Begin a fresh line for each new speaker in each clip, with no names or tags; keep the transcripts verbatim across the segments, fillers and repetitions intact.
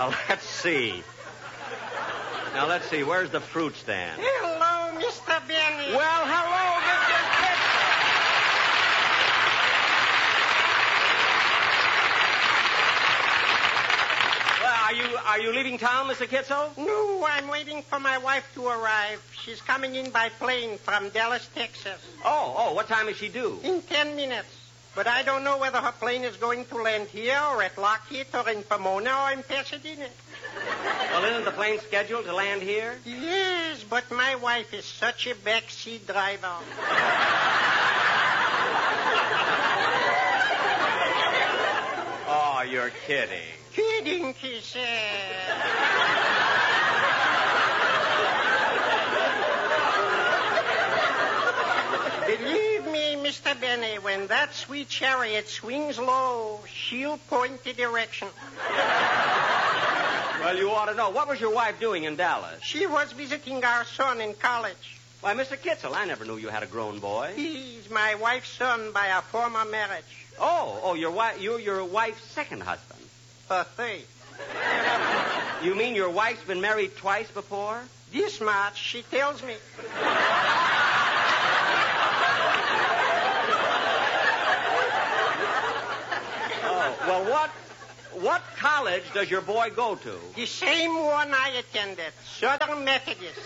Well, let's see. Now, let's see. Where's the fruit stand?
Hello, Mister Benny.
Well, hello, Mister Kitzel. Well, are you are you leaving town, Mister Kitzel?
No, I'm waiting for my wife to arrive. She's coming in by plane from Dallas, Texas.
Oh, oh, what time is she due?
In ten minutes. But I don't know whether her plane is going to land here or at Lockheed or in Pomona or in Pasadena.
Well, isn't the plane scheduled to land here?
Yes, but my wife is such a backseat driver.
Oh, you're kidding.
Kidding, she said. Believe me, Mister Benny, when that sweet chariot swings low, she'll point the direction.
Well, you ought to know. What was your wife doing in Dallas?
She was visiting our son in college.
Why, Mister Kitzel, I never knew you had a grown boy.
He's my wife's son by a former marriage.
Oh, oh, your wife, you're your wife's second husband.
A third.
You mean your wife's been married twice before?
This much, she tells me.
Oh, well, what what college does your boy go to?
The same one I attended, Southern Methodist.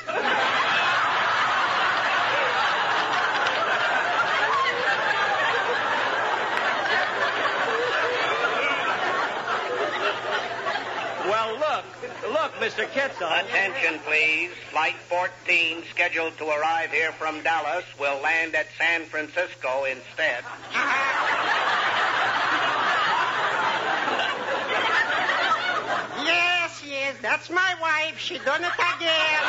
Well, look, look, Mister Kitzel.
Attention, please. Flight fourteen, scheduled to arrive here from Dallas, will land at San Francisco instead.
Yes, yes, that's my wife. She done it again.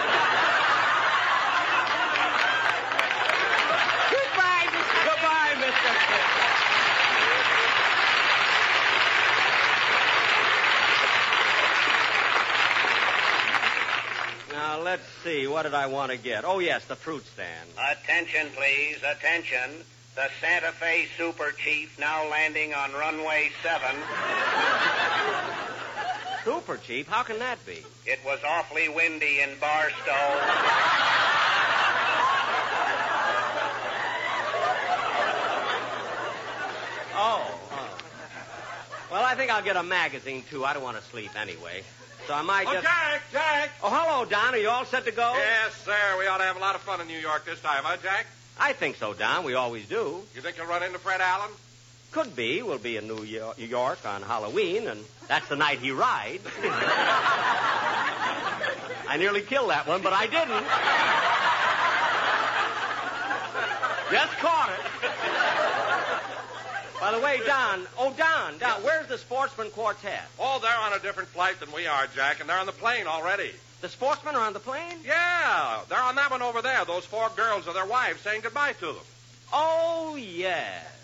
Goodbye, Mister
Goodbye, Mister Kitzel. Now, let's see. What did I want to get? Oh, yes, the fruit stand.
Attention, please. Attention. The Santa Fe Super Chief now landing on runway seven.
Super Chief? How can that be?
It was awfully windy in Barstow.
Oh, oh. Well, I think I'll get a magazine, too. I don't want to sleep anyway. So I might
Oh,
just...
Jack, Jack.
Oh, hello, Don. Are you all set to go?
Yes, sir. We ought to have a lot of fun in New York this time, huh, Jack?
I think so, Don. We always do.
You think you'll run into Fred Allen?
Could be. We'll be in New Yo- New York on Halloween, and that's the night he rides. I nearly killed that one, but I didn't. Just caught it. By the way, Don, oh, Don, Don, where's the Sportsman Quartet?
Oh, they're on a different flight than we are, Jack, and they're on the plane already.
The Sportsmen are on the plane?
Yeah, they're on that one over there. Those four girls and their wives saying goodbye to them.
Oh, yeah.